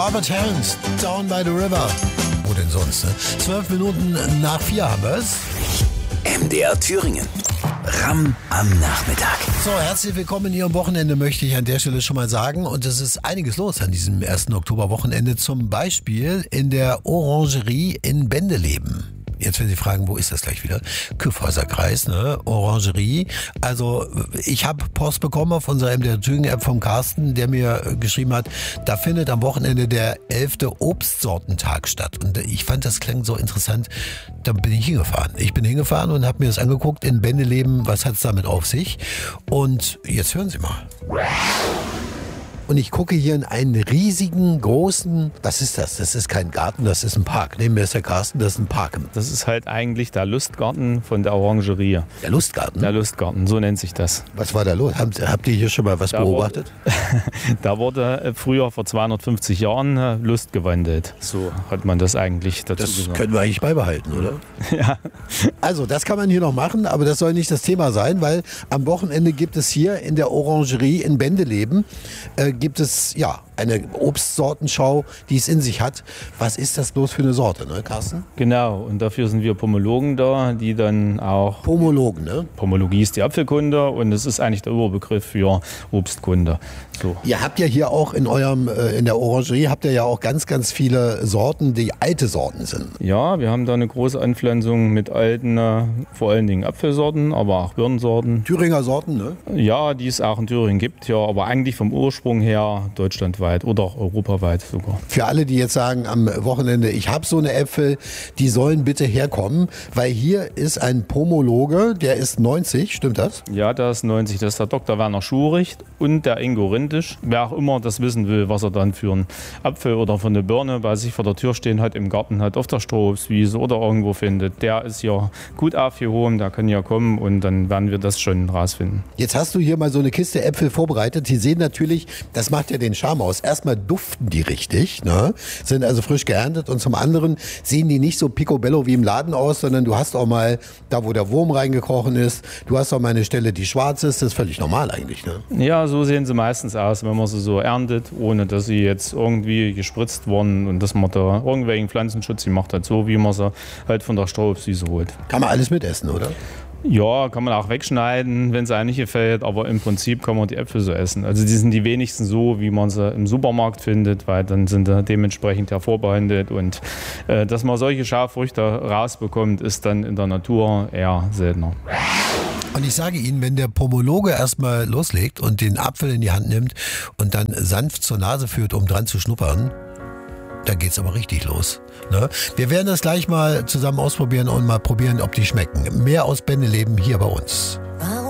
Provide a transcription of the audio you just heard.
Albert Helms, Down by the River. Wo denn sonst, ne? 12 Minuten nach 4 haben wir es. MDR Thüringen. Ramm am Nachmittag. So, herzlich willkommen hier am Wochenende, möchte ich an der Stelle schon mal sagen. Und es ist einiges los an diesem 1. Oktoberwochenende. Zum Beispiel in der Orangerie in Bendeleben. Jetzt werden Sie fragen, wo ist das gleich wieder? Kyffhäuserkreis, ne? Orangerie. Also ich habe Post bekommen auf unserer MDR Thüringen App vom Carsten, der mir geschrieben hat, da findet am Wochenende der 11. Obstsortentag statt. Und ich fand, das klang so interessant. Da bin ich hingefahren. Ich bin hingefahren und habe mir das angeguckt in Bendeleben. Was hat es damit auf sich? Und jetzt hören Sie mal. Und ich gucke hier in einen riesigen, großen, was ist das? Das ist kein Garten, das ist ein Park. Neben mir ist der Carsten, das ist ein Park. Das ist halt eigentlich der Lustgarten von der Orangerie. Der Lustgarten? Der Lustgarten, so nennt sich das. Was war da los? Habt ihr hier schon mal was beobachtet? Da wurde früher vor 250 Jahren Lust gewandelt. So hat man das eigentlich dazu gesagt. Das können wir eigentlich beibehalten, oder? Ja. Also das kann man hier noch machen, aber das soll nicht das Thema sein, weil am Wochenende gibt es hier in der Orangerie in Bendeleben gibt es ja eine Obstsortenschau, die es in sich hat. Was ist das bloß für eine Sorte, ne, Carsten? Genau, und dafür sind wir Pomologen da, die dann auch... Pomologen, ne? Pomologie ist die Apfelkunde und es ist eigentlich der Überbegriff für Obstkunde. So. Ihr habt ja hier auch in der Orangerie habt ihr ja auch ganz, ganz viele Sorten, die alte Sorten sind. Ja, wir haben da eine große Anpflanzung mit alten, vor allen Dingen Apfelsorten, aber auch Birnensorten. Thüringer Sorten, ne? Ja, die es auch in Thüringen gibt, ja, aber eigentlich vom Ursprung her deutschlandweit oder auch europaweit sogar. Für alle, die jetzt sagen am Wochenende, ich habe so eine Äpfel, die sollen bitte herkommen, weil hier ist ein Pomologe, der ist 90, stimmt das? Ja, der ist 90, das ist der Dr. Werner Schuricht und der Ingo Rindisch. Wer auch immer das wissen will, was er dann für einen Apfel oder für eine Birne bei sich vor der Tür stehen hat, im Garten hat, auf der Strohobstwiese oder irgendwo findet, der ist hier gut aufgehoben, der kann ja kommen und dann werden wir das schon rausfinden. Jetzt hast du hier mal so eine Kiste Äpfel vorbereitet, die sehen natürlich, das macht ja den Charme aus. Erstmal duften die richtig, ne? Sind also frisch geerntet und zum anderen sehen die nicht so picobello wie im Laden aus, sondern du hast auch mal, da wo der Wurm reingekrochen ist, du hast auch mal eine Stelle, die schwarz ist, das ist völlig normal eigentlich, ne? Ja, so sehen sie meistens aus, wenn man sie so erntet, ohne dass sie jetzt irgendwie gespritzt wurden und dass man da irgendwelchen Pflanzenschutz gemacht hat, so wie man sie halt von der Strohobstwiese holt. Kann man alles mitessen, oder? Ja, kann man auch wegschneiden, wenn es einem nicht gefällt, aber im Prinzip kann man die Äpfel so essen. Also die sind die wenigsten so, wie man sie im Supermarkt findet, weil dann sind sie dementsprechend hervorbehandelt und dass man solche Schaffrüchte rausbekommt, ist dann in der Natur eher seltener. Und ich sage Ihnen, wenn der Pomologe erstmal loslegt und den Apfel in die Hand nimmt und dann sanft zur Nase führt, um dran zu schnuppern, da geht's aber richtig los. Ne? Wir werden das gleich mal zusammen ausprobieren und mal probieren, ob die schmecken. Mehr aus Bendeleben hier bei uns.